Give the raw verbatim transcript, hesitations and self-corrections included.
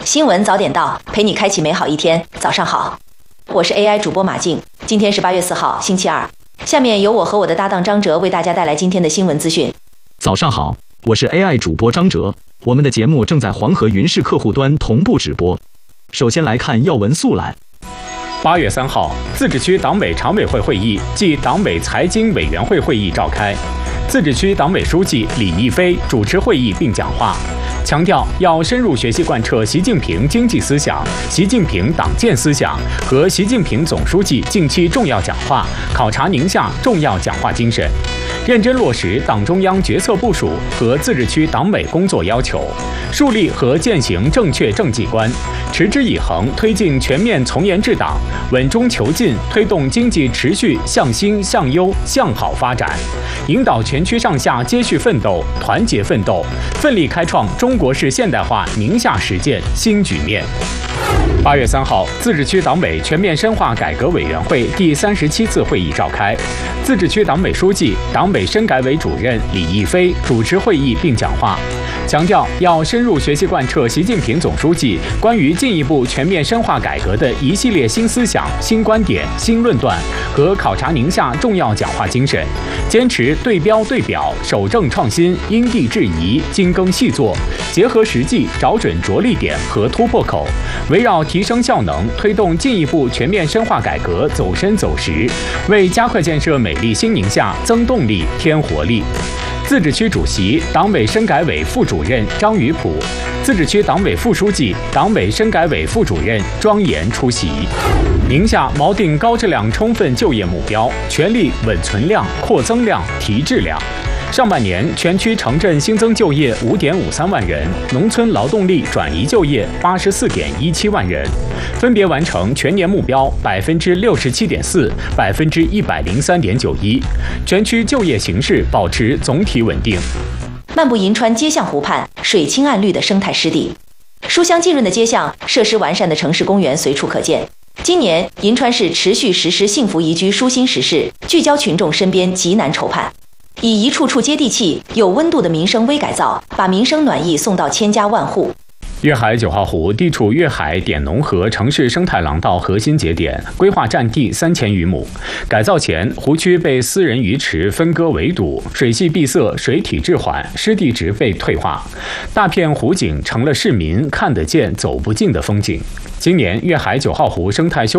新闻早点到，陪你开启美好一天。早上好，我是 A I 主播马静。今天是八月四号，星期二。下面由我和我的搭档张哲为大家带来今天的新闻资讯。 早上好，我是 A I 主播张哲。我们的节目正在黄河云视客户端同步直播。首先来看要闻速览。 八月三号，自治区党委常委会会议暨党委财经委员会会议召开，自治区党委书记李毅飞主持会议并讲话，强调要深入学习贯彻习近平经济思想、习近平党建思想和习近平总书记近期重要讲话、考察宁夏重要讲话精神，认真落实党中央决策部署和自治区党委工作要求，树立和践行正确政绩观，持之以恒推进全面从严治党，稳中求进推动经济持续向新向优向好发展，引导全区上下接续奋斗、团结奋斗，奋力开创中国式现代化宁夏实践新局面。八月三号，自治区党委全面深化改革委员会第三十七次会议召开，自治区党委书记、党委深改委主任李毅飞主持会议并讲话，强调要深入学习贯彻习近平总书记关于进一步全面深化改革的一系列新思想、新观点、新论断和考察宁夏重要讲话精神，坚持对标对表、守正创新、因地制宜、精耕细作，结合实际找准着力点和突破口，围绕提升效能、推动进一步全面深化改革走深走实，为加快建设美丽新宁夏增动力、添活力。自治区主席、党委深改委副主任张宇普，自治区党委副书记、党委深改委副主任庄严出席。宁夏锚定高质量充分就业目标，全力稳存量、扩增量、提质量。上半年，全区城镇新增就业五点五三万人，农村劳动力转移就业八十四点一七万人，分别完成全年目标百分之六十七点四、百分之一百零三点九一，全区就业形势保持总体稳定。 漫步银川街巷湖畔，水清岸绿的生态湿地，书香浸润的街巷，设施完善的城市公园随处可见。今年，银川市持续实施幸福宜居舒心实事，聚焦群众身边急难愁盼。以一处处接地气、有温度的民生微改造，把民生暖意送到千家万户。 粤海九号湖地处粤海点农河城市生态廊道核心节点，规划占地三千余亩。改造前，湖区被私人鱼池分割围堵，水系闭塞，水体滞缓，湿地植被退化，大片湖景成了市民看得见、走不进的风景。今年粤海九号湖生态修